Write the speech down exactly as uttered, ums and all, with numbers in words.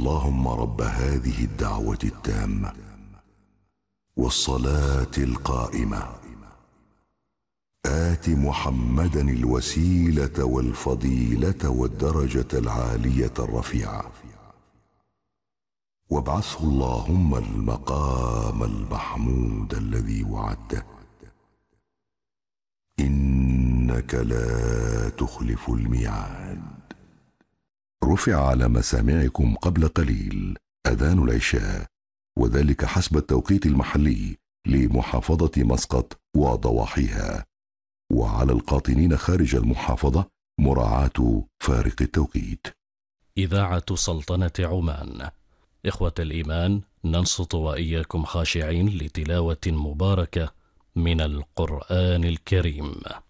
اللهم رب هذه الدعوة التامة والصلاة القائمة آت محمدا الوسيلة والفضيلة والدرجة العالية الرفيعة وابعثه اللهم المقام المحمود الذي وعدته إنك لا تخلف الميعاد. رفع على مسامعكم قبل قليل أذان العشاء، وذلك حسب التوقيت المحلي لمحافظة مسقط وضواحيها، وعلى القاطنين خارج المحافظة مراعاة فارق التوقيت. إذاعة سلطنة عمان. إخوة الإيمان، ننصت وإياكم خاشعين لتلاوة مباركة من القرآن الكريم.